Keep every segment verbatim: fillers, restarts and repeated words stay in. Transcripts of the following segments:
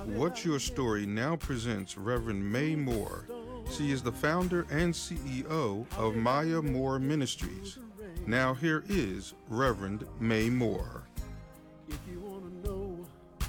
What's Your Story now presents Reverend May Moore. She is the founder and C E O of Maya Moore Ministries. Now here is Reverend May Moore. If you want to know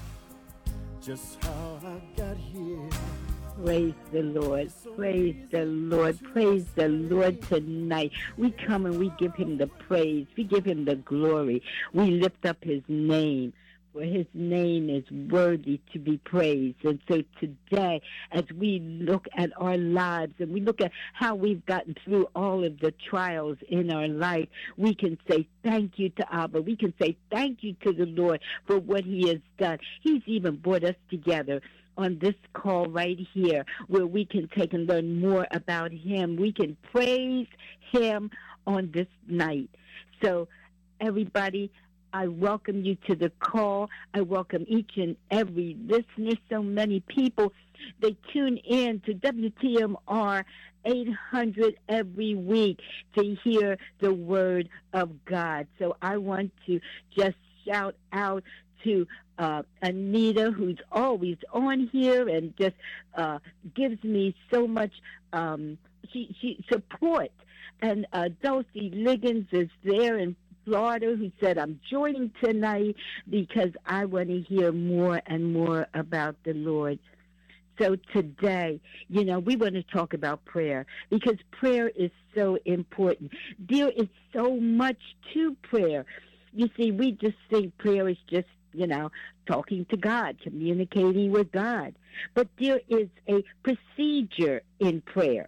just how I got here. Praise the Lord. Praise the Lord. Praise the Lord tonight. We come and we give him the praise. We give him the glory. We lift up his name. For his name is worthy to be praised. And so today, as we look at our lives and we look at how we've gotten through all of the trials in our life, we can say thank you to Abba. We can say thank you to the Lord for what he has done. He's even brought us together on this call right here where we can take and learn more about him. We can praise him on this night. So everybody, I welcome you to the call. I welcome each and every listener. So many people, they tune in to W T M R eight hundred every week to hear the word of God. So I want to just shout out to uh, Anita, who's always on here and just uh, gives me so much um, she, she support. And uh, Dulcie Liggins is there in Florida, who said, I'm joining tonight because I want to hear more and more about the Lord. So today, you know, we want to talk about prayer because prayer is so important. There is so much to prayer. You see, we just think prayer is just, you know, talking to God, communicating with God. But there is a procedure in prayer.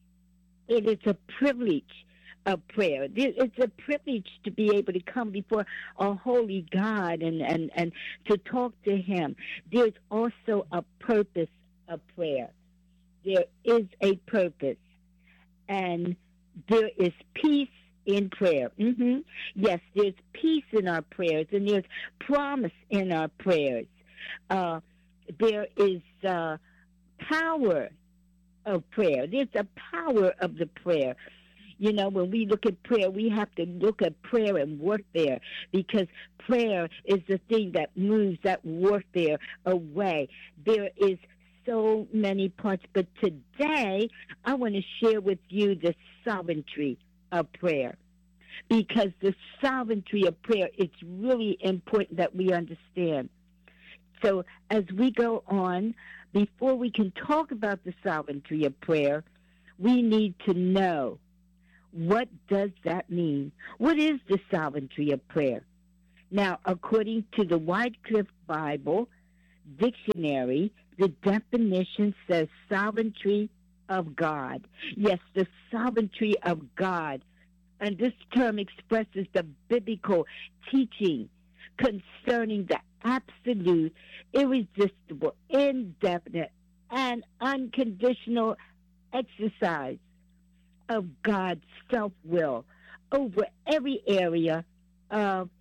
It is a privilege of prayer. It's a privilege to be able to come before a holy God and, and, and to talk to him. There's also a purpose of prayer. There is a purpose. And there is peace in prayer. Mm-hmm. Yes, there's peace in our prayers, and there's promise in our prayers. Uh, there is uh, power of prayer. There's a power of the prayer. You know, when we look at prayer, we have to look at prayer and warfare because prayer is the thing that moves that warfare away. There is so many parts, but today I want to share with you the sovereignty of prayer because the sovereignty of prayer, it's really important that we understand. So as we go on, before we can talk about the sovereignty of prayer, we need to know, what does that mean? What is the sovereignty of prayer? Now, according to the Wycliffe Bible Dictionary, the definition says sovereignty of God. Yes, the sovereignty of God. And this term expresses the biblical teaching concerning the absolute, irresistible, indefinite, and unconditional exercise of God's self-will over every area of